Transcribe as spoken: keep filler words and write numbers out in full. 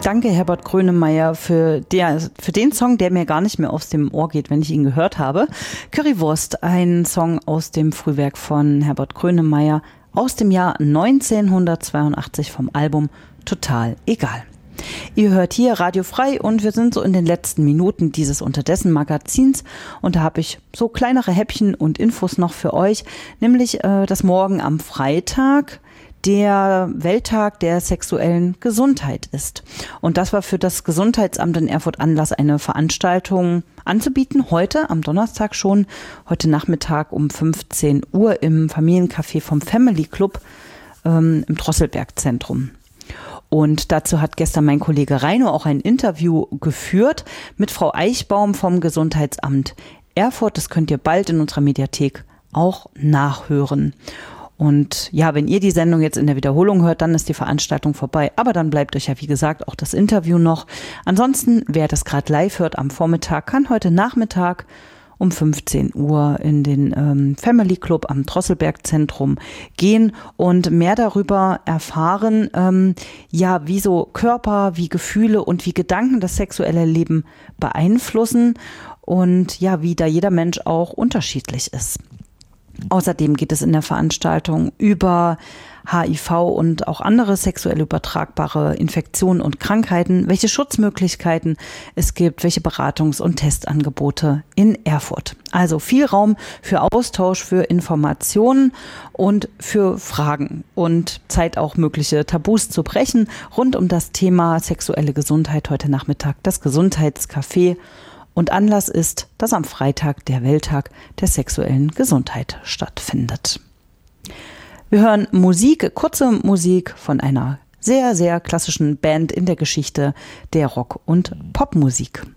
Danke, Herbert Grönemeyer, für, der, für den Song, der mir gar nicht mehr aus dem Ohr geht, wenn ich ihn gehört habe. Currywurst, ein Song aus dem Frühwerk von Herbert Grönemeyer aus dem Jahr neunzehnhundertzweiundachtzig vom Album Total egal. Ihr hört hier Radio Frei und wir sind so in den letzten Minuten dieses Unterdessen-Magazins und da habe ich so kleinere Häppchen und Infos noch für euch, nämlich äh, dass morgen am Freitag der Welttag der sexuellen Gesundheit ist. Und das war für das Gesundheitsamt in Erfurt Anlass, eine Veranstaltung anzubieten. Heute, am Donnerstag schon, heute Nachmittag um fünfzehn Uhr im Familiencafé vom Family Club ähm, im Drosselberg-Zentrum. Und dazu hat gestern mein Kollege Reino auch ein Interview geführt mit Frau Eichbaum vom Gesundheitsamt Erfurt. Das könnt ihr bald in unserer Mediathek auch nachhören. Und ja, wenn ihr die Sendung jetzt in der Wiederholung hört, dann ist die Veranstaltung vorbei. Aber dann bleibt euch ja, wie gesagt, auch das Interview noch. Ansonsten, wer das gerade live hört am Vormittag, kann heute Nachmittag um fünfzehn Uhr in den ähm, Family Club am Drosselberg-Zentrum gehen und mehr darüber erfahren, ähm, ja, wie so Körper, wie Gefühle und wie Gedanken das sexuelle Leben beeinflussen und ja, wie da jeder Mensch auch unterschiedlich ist. Außerdem geht es in der Veranstaltung über H I V und auch andere sexuell übertragbare Infektionen und Krankheiten, welche Schutzmöglichkeiten es gibt, welche Beratungs- und Testangebote in Erfurt. Also viel Raum für Austausch, für Informationen und für Fragen und Zeit auch mögliche Tabus zu brechen rund um das Thema sexuelle Gesundheit heute Nachmittag, das Gesundheitscafé. Und Anlass ist, dass am Freitag der Welttag der sexuellen Gesundheit stattfindet. Wir hören Musik, kurze Musik von einer sehr, sehr klassischen Band in der Geschichte der Rock- und Popmusik.